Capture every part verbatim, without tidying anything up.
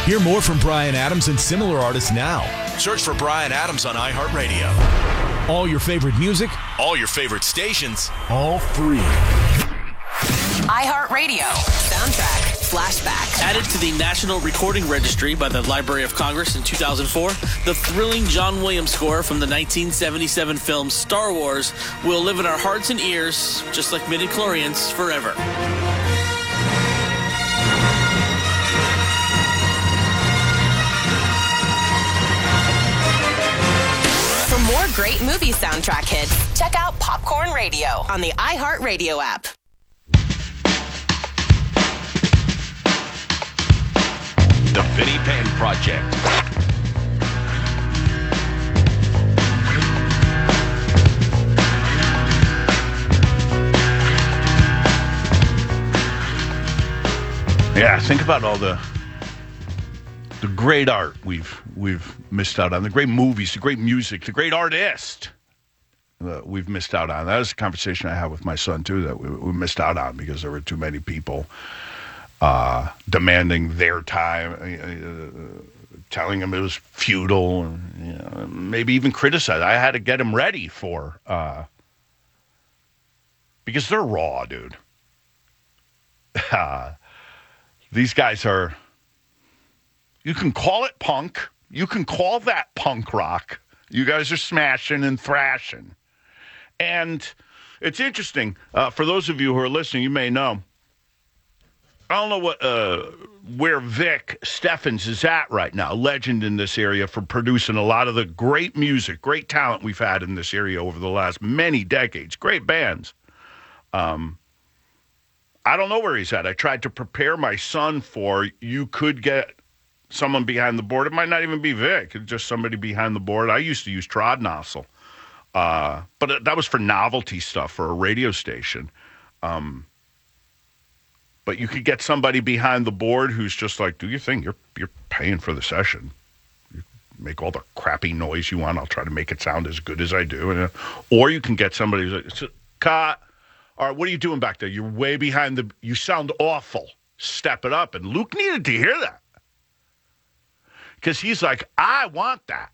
Hear more from Bryan Adams and similar artists now. Search for Bryan Adams on iHeartRadio. All your favorite music, all your favorite stations, all free. iHeartRadio. Soundtrack. Flashback. Added to the National Recording Registry by the Library of Congress in two thousand four, the thrilling John Williams score from the nineteen seventy-seven film Star Wars will live in our hearts and ears, just like midichlorians, forever. For more great movie soundtrack hits, check out Popcorn Radio on the iHeartRadio app. The Vinnie Penn Project. Yeah, think about all the the great art we've we've missed out on, the great movies, the great music, the great artist uh, we've missed out on. That was a conversation I had with my son too, that we, we missed out on because there were too many people Uh, demanding their time, uh, telling him it was futile, and you know, maybe even criticize. I had to get him ready for, uh, because they're raw, dude. Uh, these guys are, you can call it punk. You can call that punk rock. You guys are smashing and thrashing. And it's interesting, uh, for those of you who are listening, you may know, I don't know what uh, where Vic Steffens is at right now, legend in this area for producing a lot of the great music, great talent we've had in this area over the last many decades, great bands. Um, I don't know where he's at. I tried to prepare my son for, you could get someone behind the board. It might not even be Vic, it's just somebody behind the board. I used to use Trodnossel, uh, but that was for novelty stuff for a radio station. Um But you could get somebody behind the board who's just like, do your thing. You're you're paying for the session. You make all the crappy noise you want. I'll try to make it sound as good as I do. And, uh, or you can get somebody who's like, cut. All right, what are you doing back there? You're way behind the, you sound awful. Step it up. And Luke needed to hear that. Because he's like, I want that.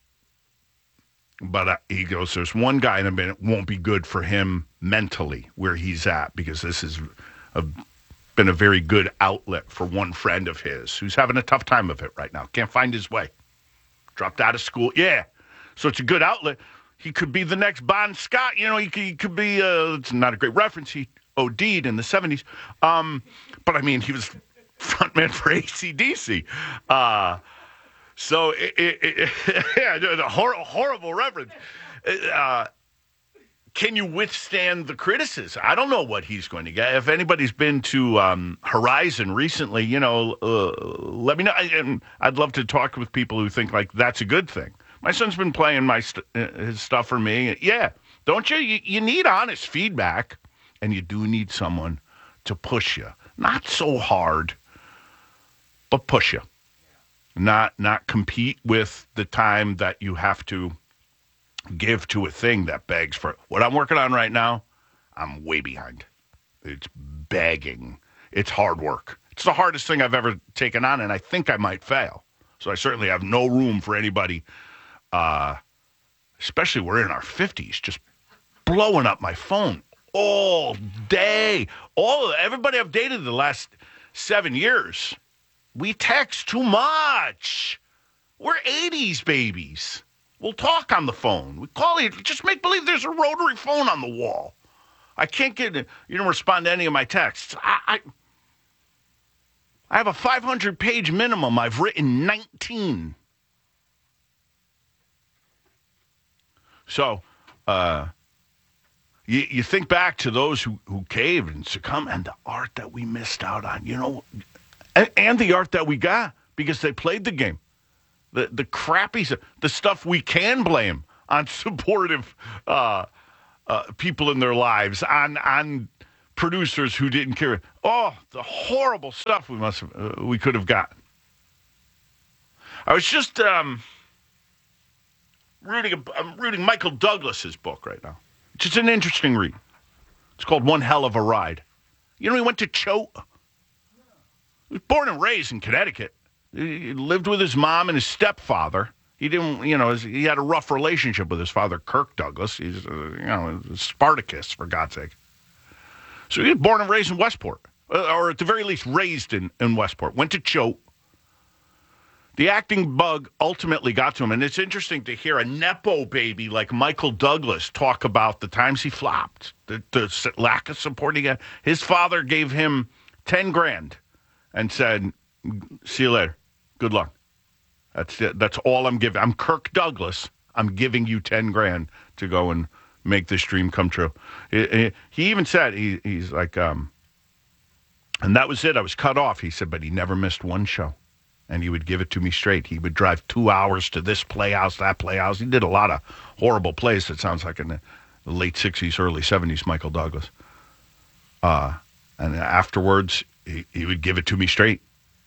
But uh, he goes, there's one guy in a minute won't be good for him mentally where he's at, because this is a been a very good outlet for one friend of his who's having a tough time of it right now. Can't find his way. Dropped out of school. Yeah. So it's a good outlet. He could be the next Bon Scott. You know, he could, he could be, uh, it's not a great reference. He O D'd in the seventies. Um, but, I mean, he was frontman for A C D C. Uh, so, it, it, it, yeah, a hor- horrible reference. Uh, Can you withstand the criticism? I don't know what he's going to get. If anybody's been to um, Horizon recently, you know, uh, let me know. I, and I'd love to talk with people who think, like, that's a good thing. My son's been playing my st- his stuff for me. Yeah. Don't you? you? You need honest feedback, and you do need someone to push you. Not so hard, but push you. Not, not compete with the time that you have to give to a thing that begs for what I'm working on right now. I'm way behind. It's begging. It's hard work. It's the hardest thing I've ever taken on, and I think I might fail. So I certainly have no room for anybody, uh, especially we're in our fifties, just blowing up my phone all day. All everybody I've dated the last seven years, we text too much. We're eighties babies. We'll talk on the phone. We call you. Just make believe there's a rotary phone on the wall. I can't get it. You don't respond to any of my texts. I, I, I have a five hundred page minimum. I've written nineteen. So, uh, you, you think back to those who, who caved and succumbed, and the art that we missed out on, you know, and, and the art that we got because they played the game. The the crappy, the stuff we can blame on supportive uh, uh, people in their lives, on on producers who didn't care. Oh, the horrible stuff we must have, uh, we could have gotten. I was just um, reading. A, I'm reading Michael Douglas's book right now. It's just an interesting read. It's called One Hell of a Ride. You know, he went to Choate. He was born and raised in Connecticut. He lived with his mom and his stepfather. He didn't, you know, he had a rough relationship with his father, Kirk Douglas. He's, uh, you know, Spartacus, for God's sake. So he was born and raised in Westport, uh, or at the very least raised in, in Westport. Went to Choate. The acting bug ultimately got to him, and it's interesting to hear a Nepo baby like Michael Douglas talk about the times he flopped, the, the lack of support he got. His father gave him ten grand and said, see you later. Good luck. That's it. That's all I'm giving. I'm Kirk Douglas. I'm giving you ten grand to go and make this dream come true. He, he even said, he, he's like, um, and that was it. I was cut off. He said, but he never missed one show. And he would give it to me straight. He would drive two hours to this playhouse, that playhouse. He did a lot of horrible plays. It sounds like in the late sixties, early seventies, Michael Douglas. Uh, and afterwards, he, he would give it to me straight.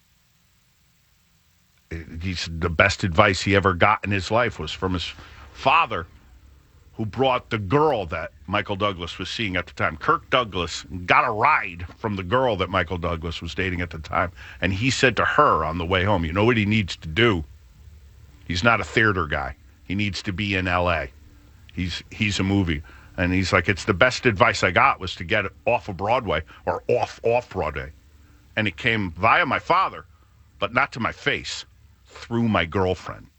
He's, the best advice he ever got in his life was from his father, who brought the girl that Michael Douglas was seeing at the time. Kirk Douglas got a ride from the girl that Michael Douglas was dating at the time, and he said to her on the way home, you know what he needs to do? He's not a theater guy. He needs to be in L A. He's he's a movie. And he's like, it's the best advice I got was to get it off of Broadway or off off Broadway. And it came via my father, but not to my face, through my girlfriend.